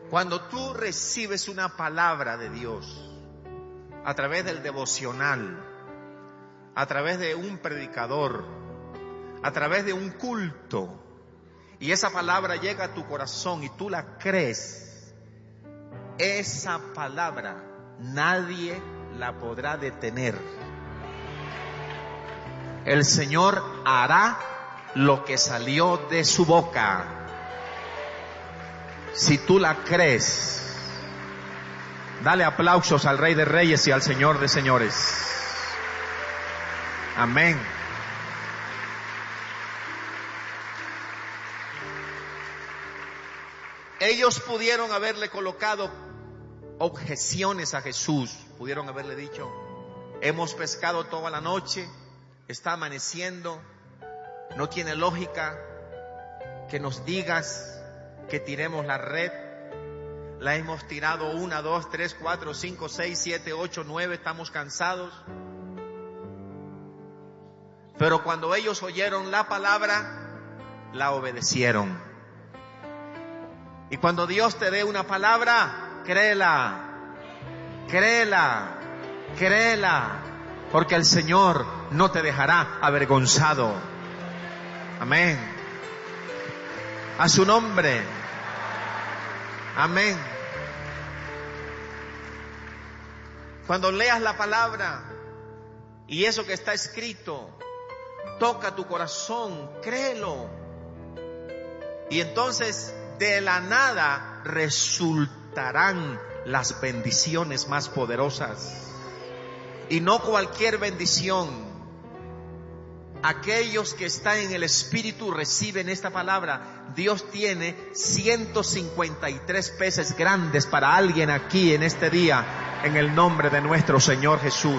Cuando tú recibes una palabra de Dios a través del devocional, a través de un predicador, a través de un culto, y esa palabra llega a tu corazón y tú la crees, esa palabra nadie la podrá detener. El Señor hará lo que salió de su boca. Si tú la crees, dale aplausos al Rey de Reyes y al Señor de Señores. Amén. Ellos pudieron haberle colocado objeciones a Jesús. Pudieron haberle dicho: hemos pescado toda la noche, está amaneciendo, no tiene lógica que nos digas que tiremos la red. La hemos tirado 1, 2, 3, 4, 5, 6, 7, 8, 9, estamos cansados. Pero cuando ellos oyeron la palabra, la obedecieron. Y cuando Dios te dé una palabra, créela, créela, créela, porque el Señor no te dejará avergonzado. Amén. A su nombre. Amén. Cuando leas la palabra y eso que está escrito toca tu corazón, créelo. Y entonces de la nada resultarán las bendiciones más poderosas. Y no cualquier bendición. Aquellos que están en el Espíritu reciben esta palabra. Dios tiene 153 peces grandes para alguien aquí en este día, en el nombre de nuestro Señor Jesús.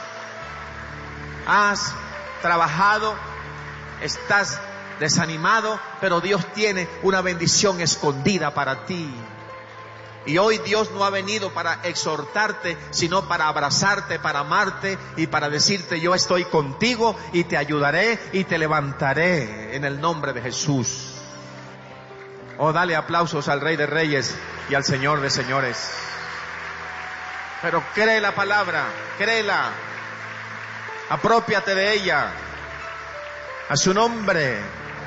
Has trabajado, estás desanimado, pero Dios tiene una bendición escondida para ti. Y hoy Dios no ha venido para exhortarte, sino para abrazarte, para amarte y para decirte: yo estoy contigo y te ayudaré y te levantaré en el nombre de Jesús. Oh, dale aplausos al Rey de Reyes y al Señor de Señores. Pero cree la palabra, créela, apropiate de ella, a su nombre.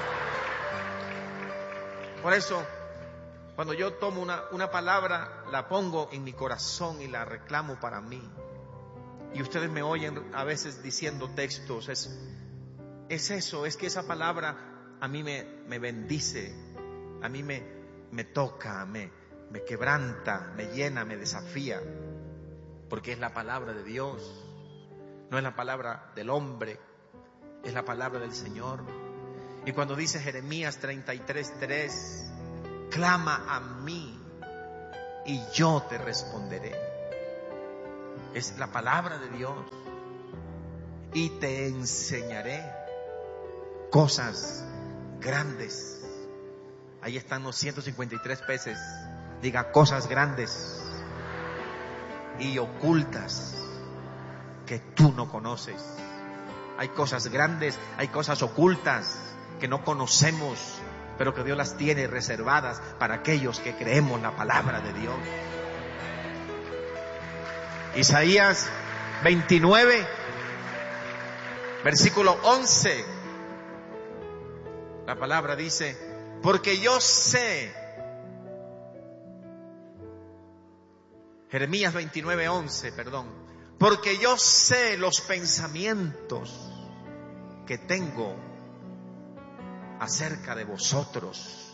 Por eso, cuando yo tomo una palabra, la pongo en mi corazón y la reclamo para mí. Y ustedes me oyen a veces diciendo textos. Es eso, es que esa palabra a mí me bendice, a mí me toca, me quebranta, me llena, me desafía. Porque es la palabra de Dios, no es la palabra del hombre, es la palabra del Señor. Y cuando dice Jeremías 33:3, clama a mí y yo te responderé. Es la palabra de Dios. Y te enseñaré cosas grandes. Ahí están los 153 peces. Diga: cosas grandes y ocultas que tú no conoces. Hay cosas grandes, hay cosas ocultas que no conocemos, pero que Dios las tiene reservadas para aquellos que creemos la palabra de Dios. Isaías 29, versículo 11. La palabra dice: porque yo sé. Jeremías 29:11, perdón. Porque yo sé los pensamientos que tengo acerca de vosotros.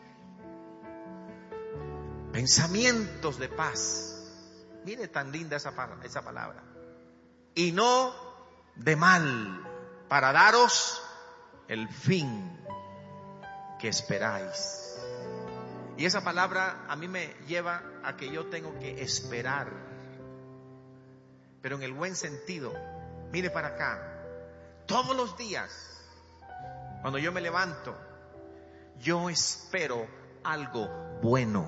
Pensamientos de paz. Mire tan linda esa palabra. Y no de mal, para daros el fin que esperáis. Y esa palabra a mí me lleva a que yo tengo que esperar, pero en el buen sentido. Mire para acá. Todos los días, cuando yo me levanto, yo espero algo bueno.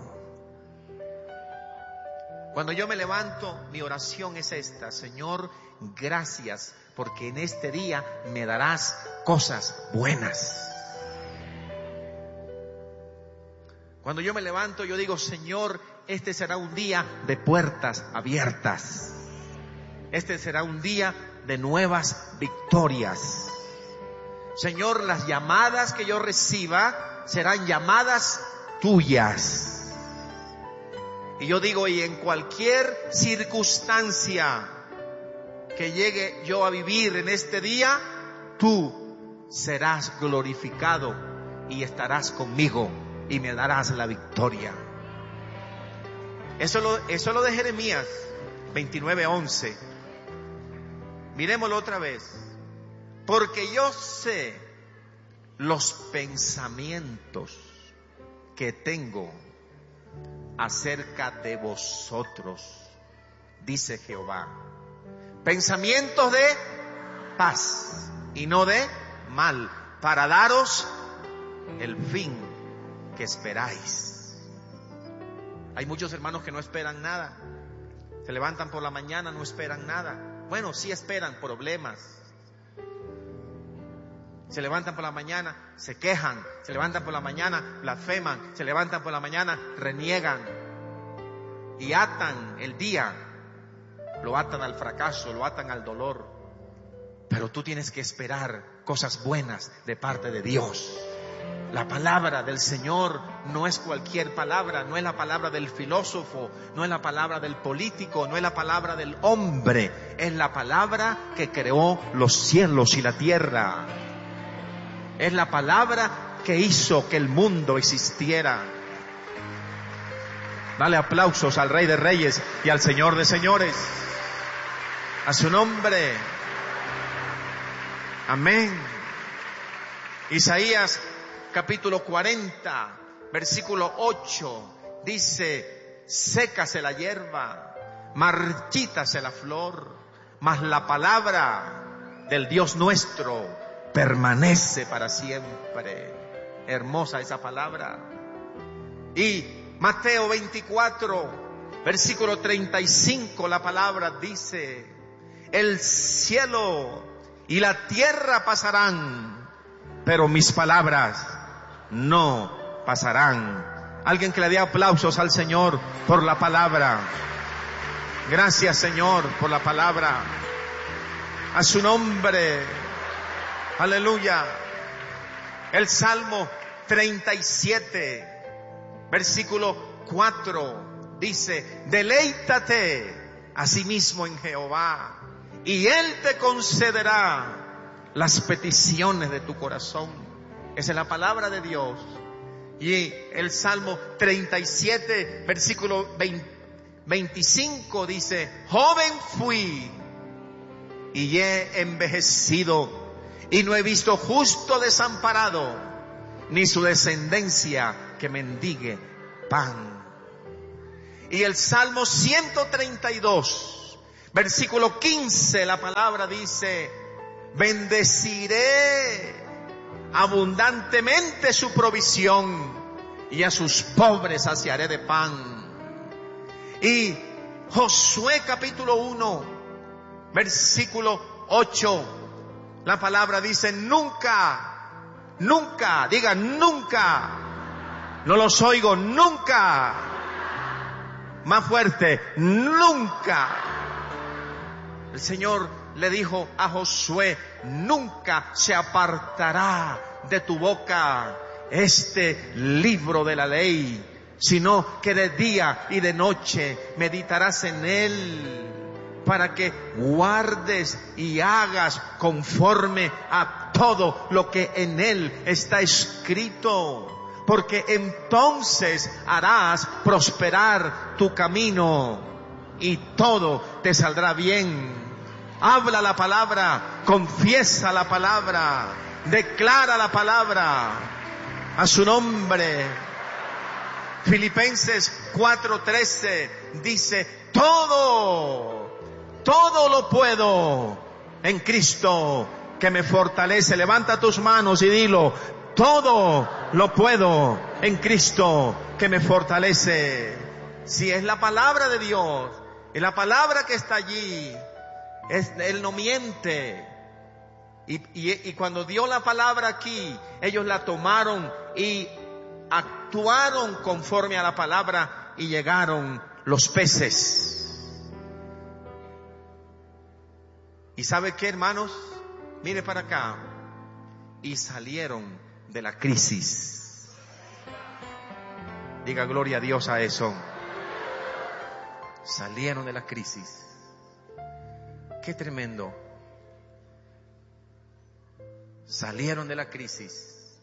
Cuando yo me levanto, mi oración es esta: Señor, gracias, porque en este día me darás cosas buenas. Cuando yo me levanto, yo digo, Señor, este será un día de puertas abiertas. Este será un día de nuevas victorias. Señor, las llamadas que yo reciba serán llamadas tuyas. Y yo digo, y en cualquier circunstancia que llegue yo a vivir en este día, tú serás glorificado y estarás conmigo y me darás la victoria. Eso es lo de Jeremías 29:11. Mirémoslo otra vez. Porque yo sé los pensamientos que tengo acerca de vosotros, dice Jehová. Pensamientos de paz y no de mal, para daros el fin que esperáis. Hay muchos hermanos que no esperan nada. Se levantan por la mañana, no esperan nada. Bueno, sí esperan problemas. Se levantan por la mañana, se quejan. Se levantan por la mañana, blasfeman. Se levantan por la mañana, reniegan. Y atan el día. Lo atan al fracaso, lo atan al dolor. Pero tú tienes que esperar cosas buenas de parte de Dios. La palabra del Señor no es cualquier palabra, no es la palabra del filósofo, no es la palabra del político, no es la palabra del hombre, es la palabra que creó los cielos y la tierra. Es la palabra que hizo que el mundo existiera. Dale aplausos al Rey de Reyes y al Señor de Señores. A su nombre. Amén. Isaías capítulo 40, versículo 8, dice: sécase la hierba, marchítase la flor, mas la palabra del Dios nuestro permanece para siempre. Hermosa esa palabra. Y Mateo 24, versículo 35, la palabra dice: el cielo y la tierra pasarán, pero mis palabras no pasarán. Alguien que le dé aplausos al Señor por la palabra. Gracias, Señor, por la palabra. A su nombre. Aleluya. El Salmo 37, versículo 4 dice: deleítate asimismo en Jehová, y Él te concederá las peticiones de tu corazón. Esa es la palabra de Dios. Y el Salmo 37, versículo 25 dice: joven fui y he envejecido, y no he visto justo desamparado, ni su descendencia que mendigue pan. Y el Salmo 132, versículo 15, la palabra dice: bendeciré abundantemente su provisión, y a sus pobres saciaré de pan. Y Josué capítulo 1, versículo 8, la palabra dice: nunca, nunca, diga nunca, no los oigo, nunca, más fuerte, nunca. El Señor le dijo a Josué: nunca se apartará de tu boca este libro de la ley, sino que de día y de noche meditarás en él, para que guardes y hagas conforme a todo lo que en él está escrito, porque entonces harás prosperar tu camino y todo te saldrá bien. Habla la palabra, confiesa la palabra, declara la palabra. A su nombre. Filipenses 4:13 dice: todo lo puedo en Cristo que me fortalece. Levanta tus manos y dilo: todo lo puedo en Cristo que me fortalece. Si es la palabra de Dios, es la palabra que está allí. Él no miente. Y cuando dio la palabra aquí, ellos la tomaron y actuaron conforme a la palabra y llegaron los peces. ¿Y sabe qué, hermanos? Mire para acá. Y salieron de la crisis. Diga gloria a Dios a eso. Salieron de la crisis. Qué tremendo. Salieron de la crisis.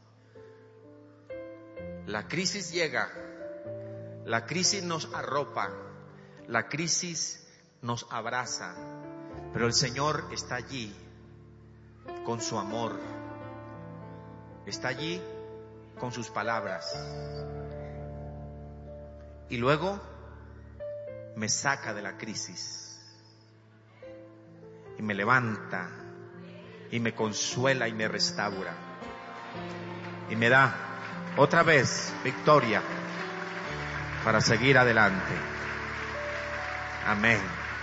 La crisis llega. La crisis nos arropa. La crisis nos abraza. Pero el Señor está allí con su amor. Está allí con sus palabras. Y luego me saca de la crisis. Y me levanta. Y me consuela y me restaura. Y me da otra vez victoria para seguir adelante. Amén.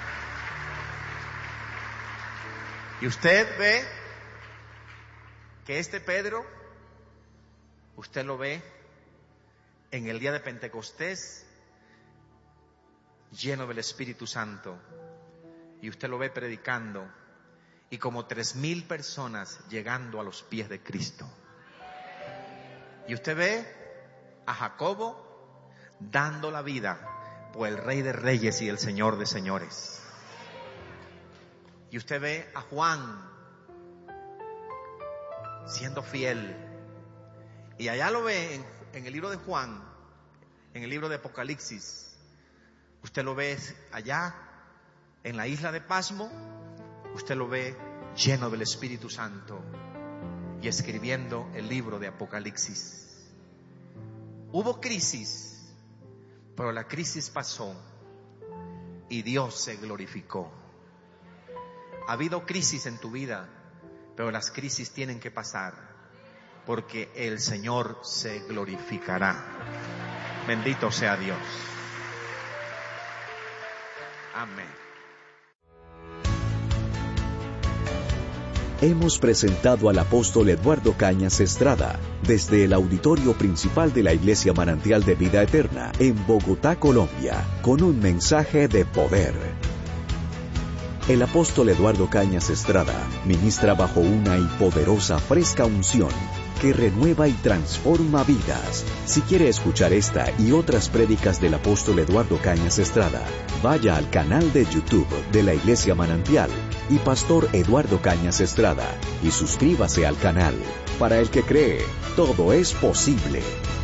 Y usted ve que este Pedro, usted lo ve en el día de Pentecostés, lleno del Espíritu Santo. Y usted lo ve predicando. Y como 3,000 personas llegando a los pies de Cristo. Y usted ve a Jacobo dando la vida por el Rey de Reyes y el Señor de Señores. Y usted ve a Juan siendo fiel. Y allá lo ve en el libro de Juan, en el libro de Apocalipsis. Usted lo ve allá en la isla de Pasmo. Usted lo ve lleno del Espíritu Santo y escribiendo el libro de Apocalipsis. Hubo crisis, pero la crisis pasó y Dios se glorificó. Ha habido crisis en tu vida, pero las crisis tienen que pasar porque el Señor se glorificará. Bendito sea Dios. Amén. Hemos presentado al apóstol Eduardo Cañas Estrada desde el auditorio principal de la Iglesia Manantial de Vida Eterna en Bogotá, Colombia, con un mensaje de poder. El apóstol Eduardo Cañas Estrada ministra bajo una y poderosa fresca unción que renueva y transforma vidas. Si quiere escuchar esta y otras prédicas del apóstol Eduardo Cañas Estrada, vaya al canal de YouTube de la Iglesia Manantial y Pastor Eduardo Cañas Estrada y suscríbase al canal. Para el que cree, todo es posible.